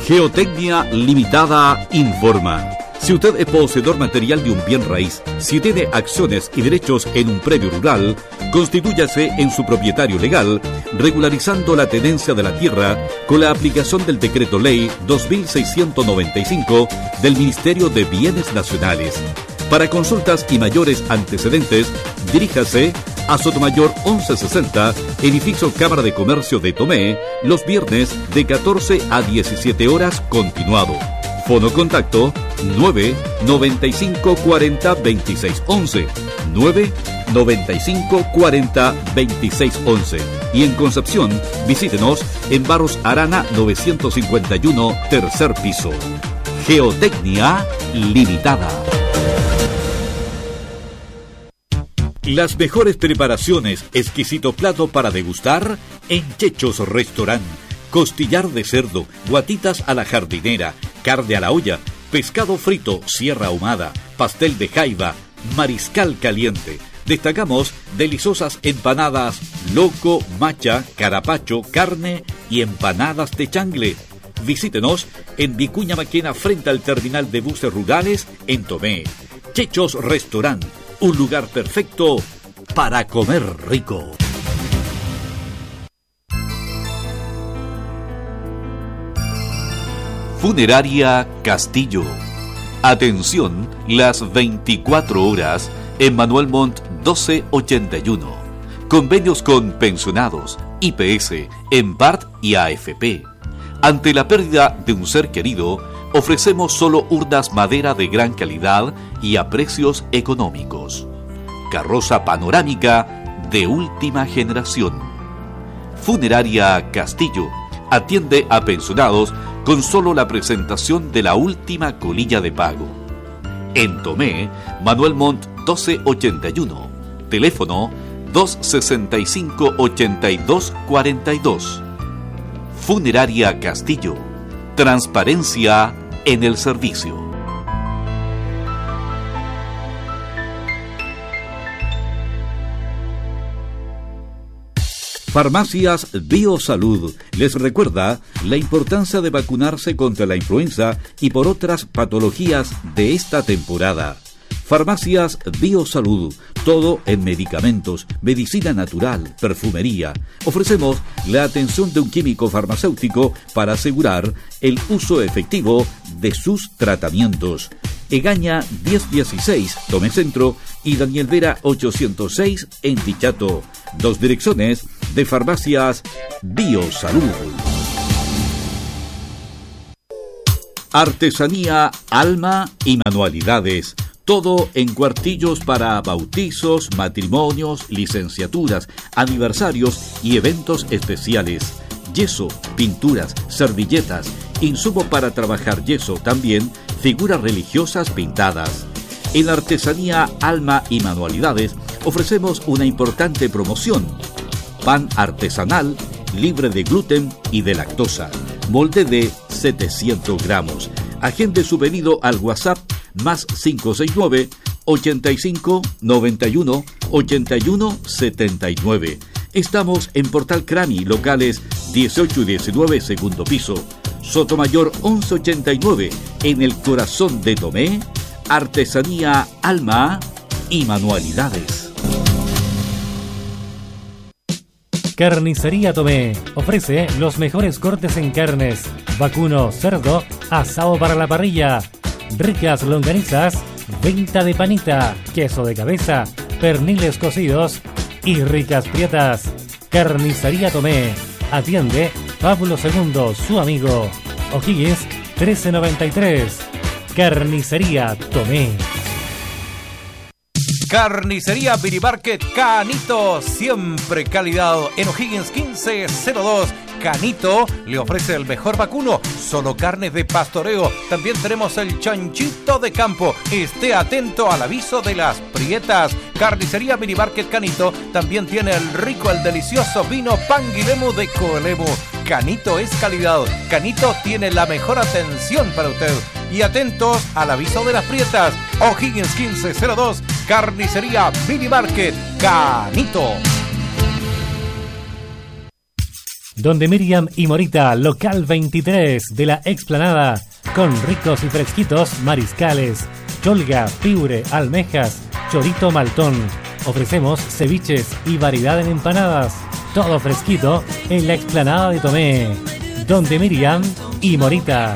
Geotecnia Limitada informa. Si usted es poseedor material de un bien raíz, si tiene acciones y derechos en un predio rural, constitúyase en su propietario legal, regularizando la tenencia de la tierra con la aplicación del Decreto Ley 2695 del Ministerio de Bienes Nacionales. Para consultas y mayores antecedentes, diríjase a Sotomayor 1160, edificio Cámara de Comercio de Tomé, los viernes de 14 a 17 horas continuado. Fono contacto 995 40 26 11, 995 40 26 11. Y en Concepción, visítenos en Barros Arana 951, tercer piso. Geotecnia Limitada. Las mejores preparaciones, exquisito plato para degustar en Chechos Restaurant. Costillar de cerdo, guatitas a la jardinera, carne a la olla, pescado frito, sierra ahumada, pastel de jaiba, mariscal caliente. Destacamos deliciosas empanadas, loco, macha, carapacho, carne y empanadas de changle. Visítenos en Vicuña Maquena frente al terminal de buses rurales en Tomé. Chechos Restaurant, un lugar perfecto para comer rico. Funeraria Castillo. Atención, las 24 horas en Manuel Montt 1281. Convenios con pensionados, IPS, EMPART y AFP. Ante la pérdida de un ser querido, ofrecemos solo urnas madera de gran calidad y a precios económicos. Carroza panorámica de última generación. Funeraria Castillo atiende a pensionados con solo la presentación de la última colilla de pago. En Tomé, Manuel Montt 1281. Teléfono 265-8242. Funeraria Castillo. Transparencia en el servicio. Farmacias Biosalud les recuerda la importancia de vacunarse contra la influenza y por otras patologías de esta temporada. Farmacias Biosalud, todo en medicamentos, medicina natural, perfumería. Ofrecemos la atención de un químico farmacéutico para asegurar el uso efectivo de sus tratamientos. Egaña 1016, Tomé Centro, y Daniel Vera 806 en Dichato. Dos direcciones de Farmacias Biosalud. Artesanía, alma y manualidades. Todo en cuartillos para bautizos, matrimonios, licenciaturas, aniversarios y eventos especiales. Yeso, pinturas, servilletas, insumo para trabajar yeso, también figuras religiosas pintadas. En la artesanía, alma y manualidades ofrecemos una importante promoción. Pan artesanal, libre de gluten y de lactosa. Molde de 700 gramos. Agende su pedido al WhatsApp más 569 85 91 81 79. Estamos en Portal Crani, locales 18 y 19, segundo piso. Sotomayor 1189, en el corazón de Tomé. Artesanía, alma y manualidades. Carnicería Tomé ofrece los mejores cortes en carnes, vacuno, cerdo, asado para la parrilla, ricas longanizas, venta de panita, queso de cabeza, perniles cocidos y ricas prietas. Carnicería Tomé. Atiende Pablo II, su amigo. O'Higgins 1393. Carnicería Tomé. Carnicería Mini Market Canito, siempre calidad. En O'Higgins 1502, Canito le ofrece el mejor vacuno, solo carnes de pastoreo. También tenemos el chanchito de campo. Esté atento al aviso de las prietas. Carnicería Mini Market Canito también tiene el rico, el delicioso vino Panguilemu de Coelemu. Canito es calidad. Canito tiene la mejor atención para usted. Y atentos al aviso de las prietas. O'Higgins 1502, Carnicería Mini Market Canito. Donde Miriam y Morita, local 23 de la Explanada, con ricos y fresquitos mariscales, cholga, piure, almejas, chorito maltón. Ofrecemos ceviches y variedad en empanadas. Todo fresquito en la Explanada de Tomé. Donde Miriam y Morita.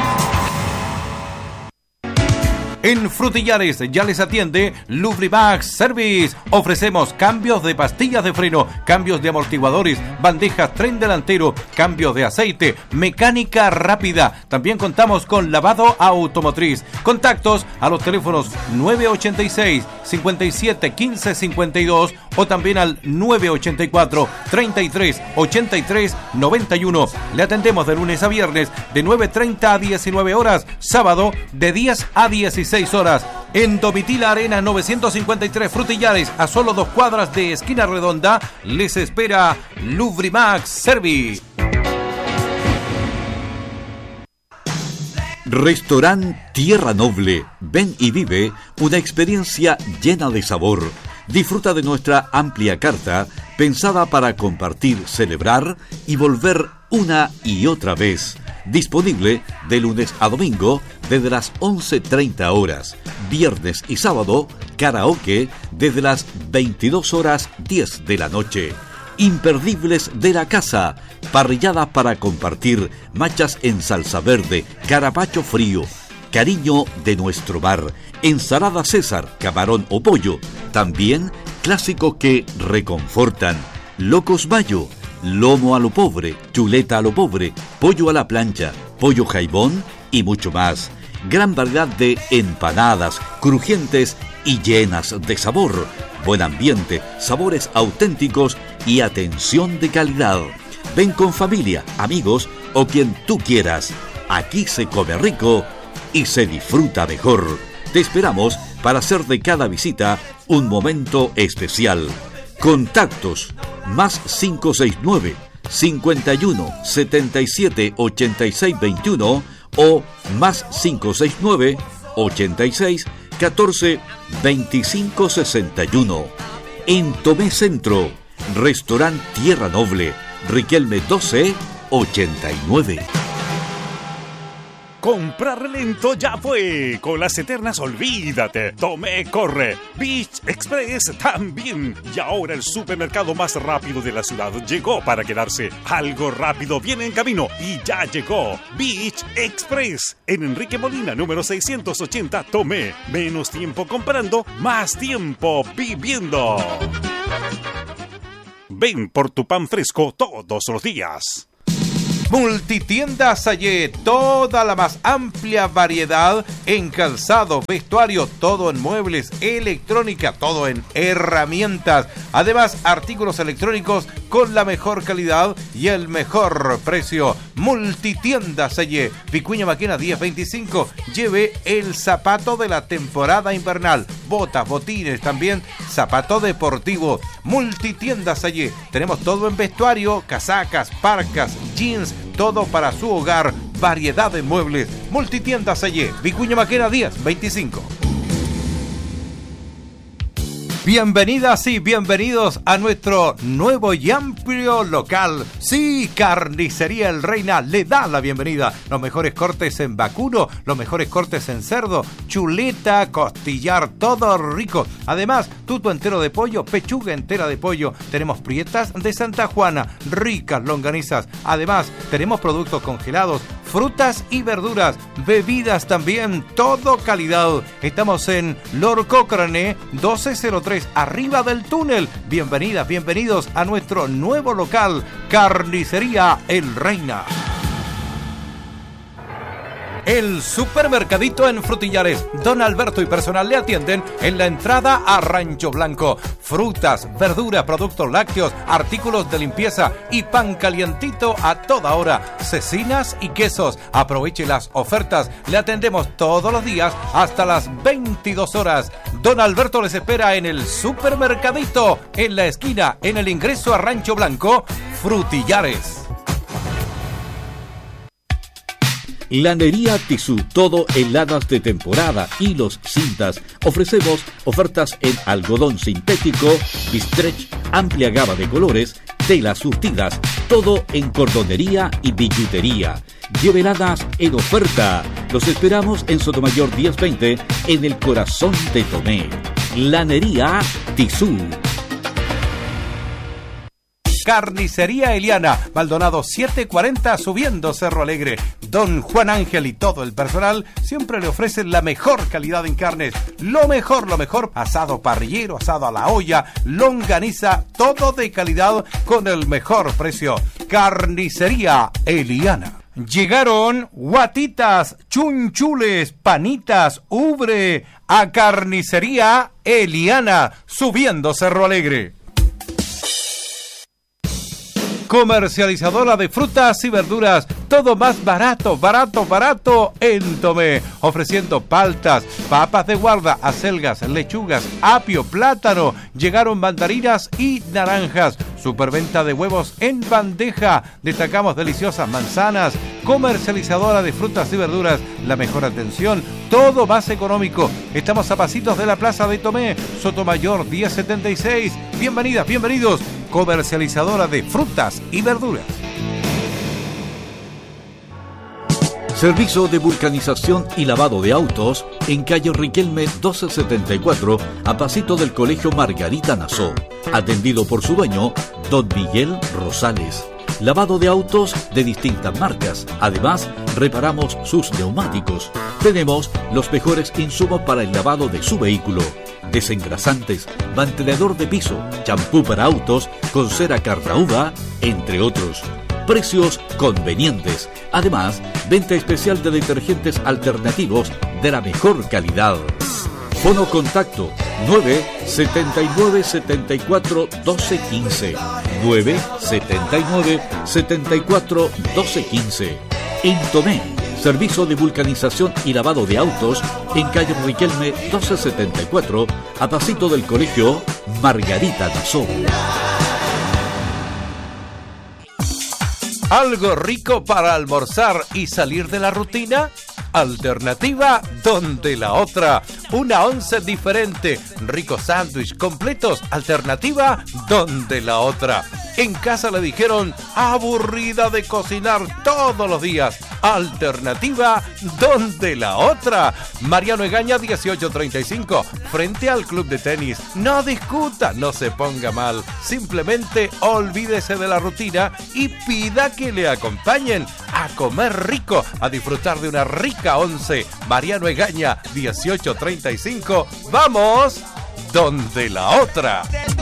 En Frutillares ya les atiende Lubrimax Service. Ofrecemos cambios de pastillas de freno, cambios de amortiguadores, bandejas tren delantero, cambios de aceite, mecánica rápida. También contamos con lavado automotriz. Contactos a los teléfonos 986 57 15 52 o también al 984 33 83 91. Le atendemos de lunes a viernes de 9:30 a 19 horas, sábado de 10 a 16 horas. En Domitila Arena 953 Frutillares, a solo 2 cuadras de Esquina Redonda, les espera Lubrimax Service. Restaurant Tierra Noble. Ven y vive una experiencia llena de sabor. Disfruta de nuestra amplia carta, pensada para compartir, celebrar y volver una y otra vez. Disponible de lunes a domingo desde las 11:30 horas. Viernes y sábado, karaoke desde las 22:10 de la noche. Imperdibles de la casa, parrilladas para compartir, machas en salsa verde, carapacho frío, cariño de nuestro bar, ensalada César, camarón o pollo, también clásicos que reconfortan, locos mayo, lomo a lo pobre, chuleta a lo pobre, pollo a la plancha, pollo jaibón y mucho más. Gran variedad de empanadas, crujientes y llenas de sabor. Buen ambiente, sabores auténticos y atención de calidad. Ven con familia, amigos o quien tú quieras. Aquí se come rico y se disfruta mejor. Te esperamos para hacer de cada visita un momento especial. Contactos más 569 51 77 86 21 o más 569 86 14 25 61. En Tomé Centro, Restaurant Tierra Noble, Riquelme 12 89. Comprar lento ya fue. Con las eternas olvídate. Tomé corre. Beach Express también. Y ahora el supermercado más rápido de la ciudad llegó para quedarse. Algo rápido viene en camino y ya llegó. Beach Express. En Enrique Molina, número 680, Tomé. Menos tiempo comprando, más tiempo viviendo. Ven por tu pan fresco todos los días. Multitienda Sayé, toda la más amplia variedad en calzado, vestuario, todo en muebles, electrónica, todo en herramientas. Además, artículos electrónicos con la mejor calidad y el mejor precio. Multitienda Sayé, Vicuña Maquena 1025. Lleve el zapato de la temporada invernal, botas, botines, también zapato deportivo. Multitienda Sayé, tenemos todo en vestuario, casacas, parcas, jeans, todo para su hogar, variedad de muebles. Multitienda Sayé, Vicuña Maquena 1025. Bienvenidas y bienvenidos a nuestro nuevo y amplio local. Sí, Carnicería El Reina le da la bienvenida. Los mejores cortes en vacuno, los mejores cortes en cerdo, chuleta, costillar, todo rico. Además, tuto entero de pollo, pechuga entera de pollo. Tenemos prietas de Santa Juana, ricas longanizas. Además, tenemos productos congelados, frutas y verduras, bebidas también, todo calidad. Estamos en Lord Cochrane 1203, arriba del túnel. Bienvenidas, bienvenidos a nuestro nuevo local, Carnicería El Reina. El supermercadito en Frutillares. Don Alberto y personal le atienden en la entrada a Rancho Blanco. Frutas, verduras, productos lácteos, artículos de limpieza y pan calientito a toda hora. Cecinas y quesos. Aproveche las ofertas. Le atendemos todos los días hasta las 22 horas. Don Alberto les espera en el supermercadito, en la esquina, en el ingreso a Rancho Blanco, Frutillares. Lanería Tizú, todo heladas de temporada, hilos, cintas. Ofrecemos ofertas en algodón sintético, bistretch, amplia gama de colores, telas surtidas, todo en cordonería y billutería. Lleveladas en oferta. Los esperamos en Sotomayor 1020, en el corazón de Tomé. Lanería Tizú. Carnicería Eliana, Maldonado 740, subiendo Cerro Alegre. Don Juan Ángel y todo el personal siempre le ofrecen la mejor calidad en carnes. Lo mejor, asado parrillero, asado a la olla, longaniza, todo de calidad con el mejor precio. Carnicería Eliana. Llegaron guatitas, chunchules, panitas, ubre a Carnicería Eliana, subiendo Cerro Alegre. Comercializadora de frutas y verduras, todo más barato en Tomé, ofreciendo paltas, papas de guarda, acelgas, lechugas, apio, plátano, llegaron mandarinas y naranjas, superventa de huevos en bandeja, destacamos deliciosas manzanas, comercializadora de frutas y verduras, la mejor atención, todo más económico, estamos a pasitos de la plaza de Tomé, Sotomayor 1076, bienvenidas, bienvenidos, comercializadora de frutas y verduras. Servicio de vulcanización y lavado de autos en calle Riquelme 1274, a pasito del Colegio Margarita Nassau. Atendido por su dueño, don Miguel Rosales. Lavado de autos de distintas marcas. Además, reparamos sus neumáticos. Tenemos los mejores insumos para el lavado de su vehículo. Desengrasantes, mantenedor de piso, champú para autos, con cera Carnauba, entre otros. Precios convenientes. Además, venta especial de detergentes alternativos de la mejor calidad. Fono contacto 979 74 12 15. 979 74 12 15. En Tomé, servicio de vulcanización y lavado de autos en calle Riquelme 1274, a pasito del Colegio Margarita Nassau. ¿Algo rico para almorzar y salir de la rutina? Alternativa donde la otra. Una once diferente. Ricos sándwich completos. Alternativa donde la otra. En casa le dijeron aburrida de cocinar todos los días. Alternativa donde la otra. Mariano Egaña 1835, frente al club de tenis. No discuta, no se ponga mal. Simplemente olvídese de la rutina y pida que le acompañen a comer rico, a disfrutar de una rica once. Mariano Egaña 1835. Vamos donde la otra.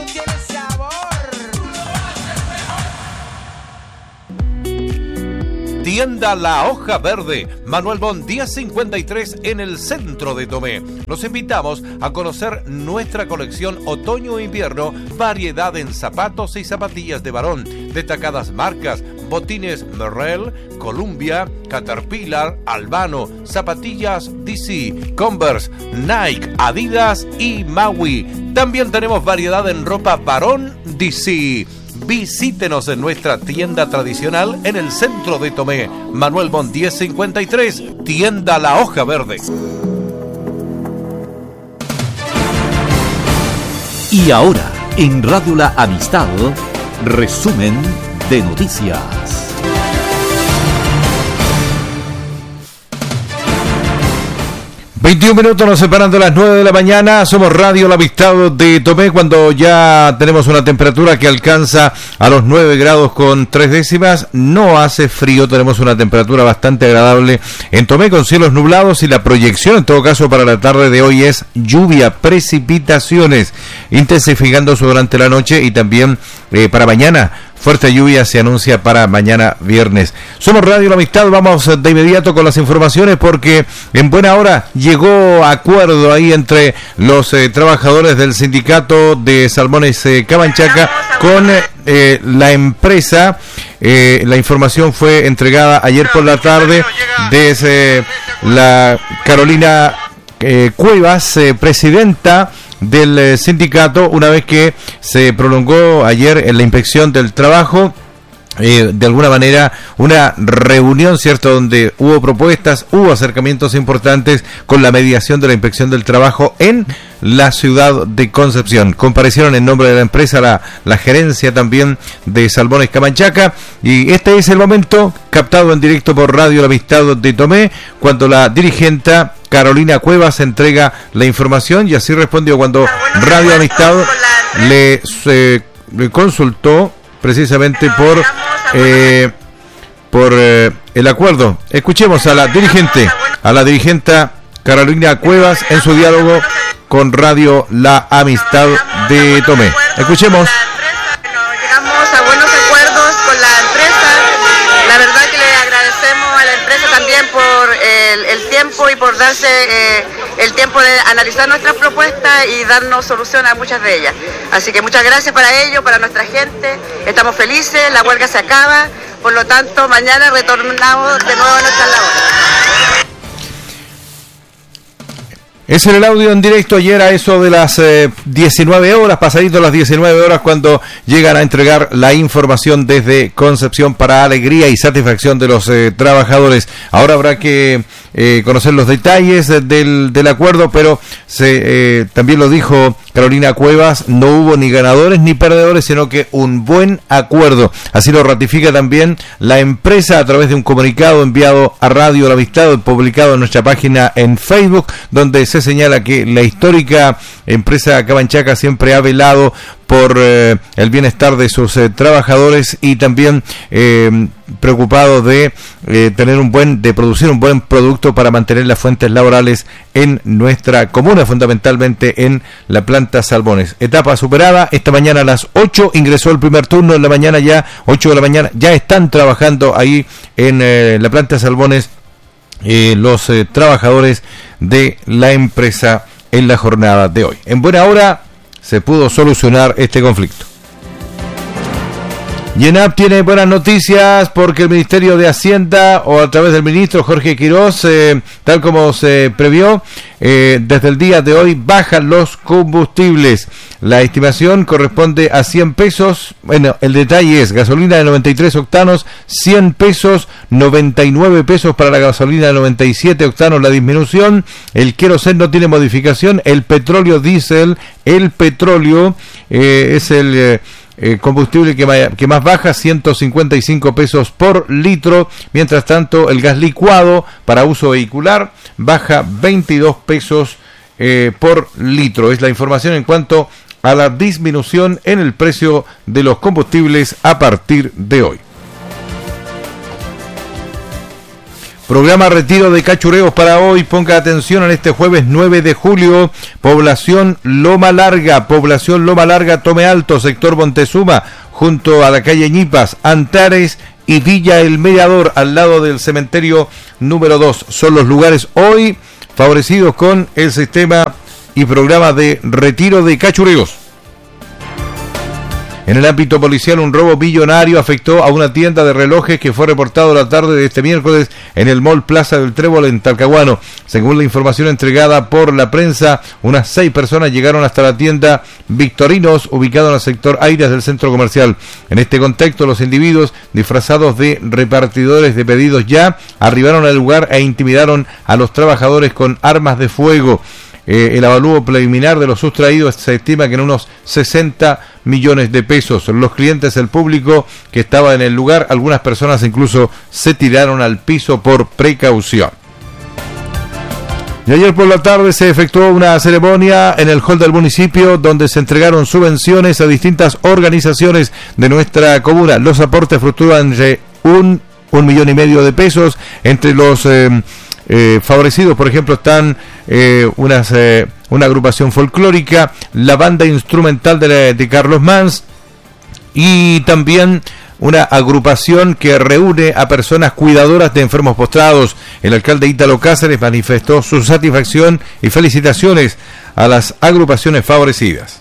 Tienda La Hoja Verde, Manuel Bon 1053 en el centro de Tomé. Los invitamos a conocer nuestra colección otoño-invierno, variedad en zapatos y zapatillas de varón, destacadas marcas, botines Merrell, Columbia, Caterpillar, Albano, zapatillas DC, Converse, Nike, Adidas y Maui. También tenemos variedad en ropa varón DC. Visítenos en nuestra tienda tradicional en el centro de Tomé, Manuel Bon 1053, Tienda La Hoja Verde. Y ahora, en Radio La Amistad, resumen de noticias. 21 minutos nos separan de las 9 de la mañana. Somos Radio La Amistad de Tomé, cuando ya tenemos una temperatura que alcanza a los 9 grados con 3 décimas. No hace frío, tenemos una temperatura bastante agradable en Tomé, con cielos nublados, y la proyección en todo caso para la tarde de hoy es lluvia, precipitaciones, intensificándose durante la noche, y también para mañana fuerte lluvia se anuncia para mañana viernes. Somos Radio La Amistad, vamos de inmediato con las informaciones, porque en buena hora llegó acuerdo ahí entre los trabajadores del sindicato de Salmones Camanchaca con la empresa. La información fue entregada ayer por la tarde desde la Carolina Cuevas, presidenta del sindicato, una vez que se prolongó ayer en la inspección del trabajo de alguna manera una reunión, ¿cierto?, donde hubo propuestas, hubo acercamientos importantes con la mediación de la Inspección del Trabajo en la ciudad de Concepción. Comparecieron en nombre de la empresa la gerencia también de Salmones Camanchaca, y este es el momento captado en directo por Radio La Amistad de Tomé, cuando la dirigenta Carolina Cuevas entrega la información, y así respondió cuando Radio Amistad le consultó precisamente por el acuerdo. Escuchemos a la dirigenta Carolina Cuevas en su diálogo con Radio La Amistad de Tomé. Escuchemos. Llegamos a buenos acuerdos con la empresa. La verdad que le agradecemos a la empresa también por el tiempo y por darse el tiempo de analizar nuestras propuestas y darnos solución a muchas de ellas. Así que muchas gracias para ellos, para nuestra gente. Estamos felices, la huelga se acaba, por lo tanto mañana retornamos de nuevo a nuestras labores. Es el audio en directo ayer a eso de las 19 horas, pasadito las 19 horas, cuando llegan a entregar la información desde Concepción para alegría y satisfacción de los trabajadores. Ahora habrá que conocer los detalles del acuerdo, pero también lo dijo Carolina Cuevas, no hubo ni ganadores ni perdedores, sino que un buen acuerdo. Así lo ratifica también la empresa a través de un comunicado enviado a Radio La Amistad, publicado en nuestra página en Facebook, donde se señala que la histórica empresa Camanchaca siempre ha velado por el bienestar de sus trabajadores, y también preocupado de producir un buen producto para mantener las fuentes laborales en nuestra comuna, fundamentalmente en la planta Salmones. Etapa superada, esta mañana a las 8 ingresó el primer turno, en la mañana ya, 8 de la mañana, ya están trabajando ahí en la planta Salmones los trabajadores de la empresa en la jornada de hoy. En buena hora se pudo solucionar este conflicto. Y ENAP tiene buenas noticias porque el Ministerio de Hacienda, o a través del ministro Jorge Quirós, tal como se previó, desde el día de hoy bajan los combustibles. La estimación corresponde a 100 pesos. Bueno, el detalle es gasolina de 93 octanos, 100 pesos, 99 pesos para la gasolina de 97 octanos la disminución. El queroseno no tiene modificación. El petróleo diésel, es el combustible que más baja, 155 pesos por litro. Mientras tanto, el gas licuado para uso vehicular baja 22 pesos por litro. Es la información en cuanto a la disminución en el precio de los combustibles a partir de hoy. Programa retiro de cachureos para hoy. Ponga atención en este jueves 9 de julio. Población Loma Larga, Tome Alto, sector Montezuma, junto a la calle Ñipas, Antares y Villa El Mediador, al lado del cementerio número 2. Son los lugares hoy favorecidos con el sistema y programa de retiro de cachureos. En el ámbito policial, un robo millonario afectó a una tienda de relojes que fue reportado la tarde de este miércoles en el Mall Plaza del Trébol en Talcahuano. Según la información entregada por la prensa, unas 6 personas llegaron hasta la tienda Victorinos, ubicada en el sector Airas del centro comercial. En este contexto, los individuos disfrazados de repartidores de pedidos ya arribaron al lugar e intimidaron a los trabajadores con armas de fuego. El avalúo preliminar de los sustraídos se estima que en unos 60 millones de pesos. Los clientes, el público que estaba en el lugar, algunas personas incluso se tiraron al piso por precaución. Y ayer por la tarde se efectuó una ceremonia en el hall del municipio donde se entregaron subvenciones a distintas organizaciones de nuestra comuna. Los aportes fluctúan entre un millón y medio de pesos. Entre los favorecidos, por ejemplo, están una agrupación folclórica, la banda instrumental de Carlos Mans, y también una agrupación que reúne a personas cuidadoras de enfermos postrados. El alcalde Ítalo Cáceres manifestó su satisfacción y felicitaciones a las agrupaciones favorecidas.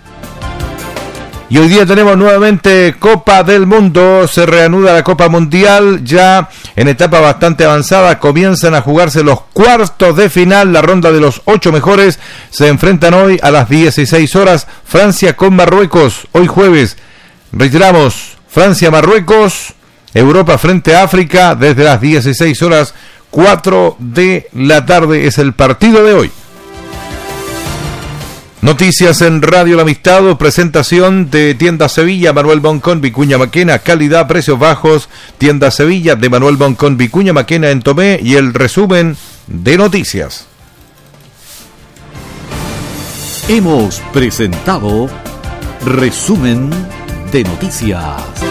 Y hoy día tenemos nuevamente Copa del Mundo. Se reanuda la Copa Mundial ya en etapa bastante avanzada. Comienzan a jugarse los cuartos de final. La ronda de los 8 mejores se enfrentan hoy a las 16 horas. Francia con Marruecos, hoy jueves. Reiteramos, Francia-Marruecos, Europa frente a África, desde las 16:04 de la tarde es el partido de hoy. Noticias en Radio La Amistad, presentación de Tienda Sevilla, Manuel Boncón, Vicuña Maquena, calidad, precios bajos, Tienda Sevilla de Manuel Boncón, Vicuña Maquena en Tomé, y el resumen de noticias. Hemos presentado Resumen de Noticias.